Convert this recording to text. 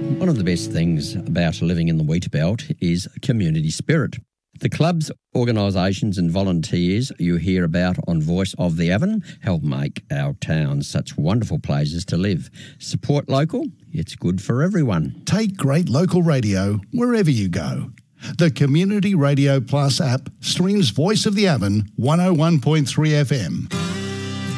One of the best things about living in the wheat belt is community spirit. The clubs, organisations and volunteers you hear about on Voice of the Avon help make our towns such wonderful places to live. Support local, it's good for everyone. Take great local radio wherever you go. The Community Radio Plus app streams Voice of the Avon 101.3 FM.